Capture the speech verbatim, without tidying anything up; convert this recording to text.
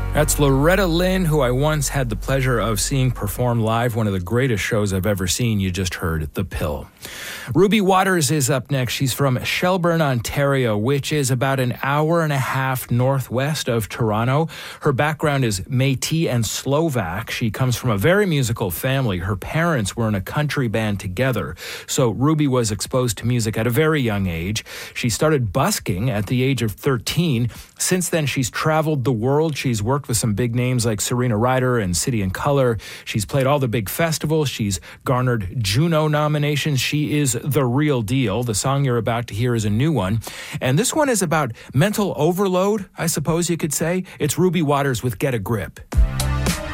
That's Loretta Lynn, who I once had the pleasure of seeing perform live. One of the greatest shows I've ever seen. You just heard The Pill. Ruby Waters is up next. She's from Shelburne, Ontario, which is about an hour and a half northwest of Toronto. Her background is Métis and Slovak. She comes from a very musical family. Her parents were in a country band together, so Ruby was exposed to music at a very young age. She started busking at the age of thirteen. Since then, she's traveled the world. She's worked with some big names like Serena Ryder and City and Colour. She's played all the big festivals. She's garnered Juno nominations. She is the real deal. The song you're about to hear is a new one. And this one is about mental overload, I suppose you could say. It's Ruby Waters with Get a Grip.